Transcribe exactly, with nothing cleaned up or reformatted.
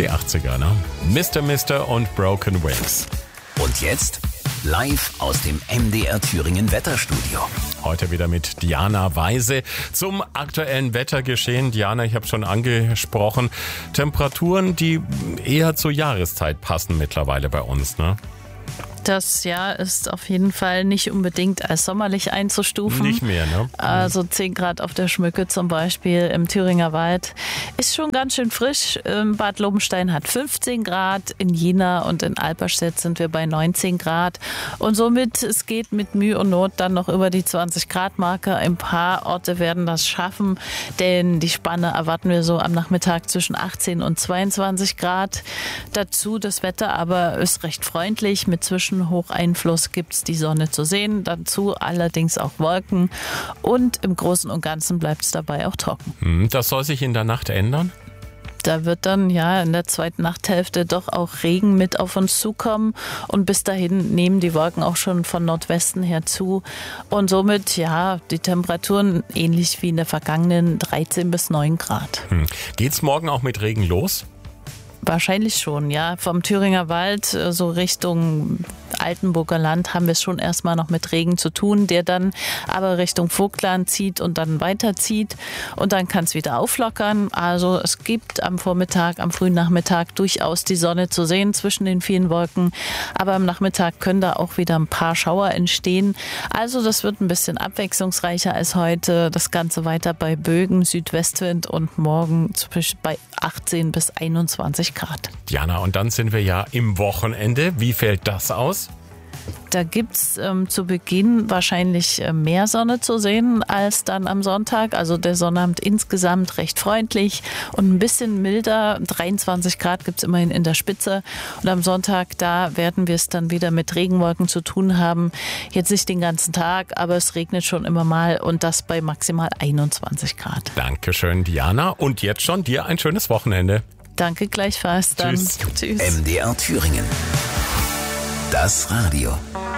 Die achtziger, ne? Mister Mister und Broken Wings. Und jetzt live aus dem M D R Thüringen Wetterstudio. Heute wieder mit Diana Weise zum aktuellen Wettergeschehen. Diana, ich habe schon angesprochen, Temperaturen, die eher zur Jahreszeit passen mittlerweile bei uns, ne? Das Jahr ist auf jeden Fall nicht unbedingt als sommerlich einzustufen. Nicht mehr, ne? Also zehn Grad auf der Schmücke zum Beispiel im Thüringer Wald. Ist schon ganz schön frisch. Bad Lobenstein hat fünfzehn Grad. In Jena und in Alperstedt sind wir bei neunzehn Grad. Und somit, es geht mit Mühe und Not dann noch über die zwanzig Grad Marke. Ein paar Orte werden das schaffen, denn die Spanne erwarten wir so am Nachmittag zwischen achtzehn und zweiundzwanzig Grad. Dazu das Wetter aber ist recht freundlich. Mit zwischen Hocheinfluss gibt es die Sonne zu sehen, dazu allerdings auch Wolken und im Großen und Ganzen bleibt es dabei auch trocken. Das soll sich in der Nacht ändern? Da wird dann ja in der zweiten Nachthälfte doch auch Regen mit auf uns zukommen und bis dahin nehmen die Wolken auch schon von Nordwesten her zu und somit ja die Temperaturen ähnlich wie in der vergangenen dreizehn bis neun Grad. Hm. Geht's morgen auch mit Regen los? Wahrscheinlich schon, ja. Vom Thüringer Wald so Richtung Altenburger Land haben wir es schon erstmal noch mit Regen zu tun, der dann aber Richtung Vogtland zieht und dann weiterzieht und dann kann es wieder auflockern. Also es gibt am Vormittag, am frühen Nachmittag durchaus die Sonne zu sehen zwischen den vielen Wolken, aber am Nachmittag können da auch wieder ein paar Schauer entstehen. Also das wird ein bisschen abwechslungsreicher als heute. Das Ganze weiter bei Bögen, Südwestwind und morgen zwischen bei achtzehn bis einundzwanzig Grad. Diana, und dann sind wir ja im Wochenende. Wie fällt das aus? Da gibt es ähm, zu Beginn wahrscheinlich äh, mehr Sonne zu sehen als dann am Sonntag. Also der Sonnabend insgesamt recht freundlich und ein bisschen milder. dreiundzwanzig Grad gibt es immerhin in der Spitze. Und am Sonntag, da werden wir es dann wieder mit Regenwolken zu tun haben. Jetzt nicht den ganzen Tag, aber es regnet schon immer mal und das bei maximal einundzwanzig Grad. Dankeschön, Diana. Und jetzt schon dir ein schönes Wochenende. Danke gleichfalls. Dann. Tschüss. Tschüss. M D R Thüringen. Das Radio.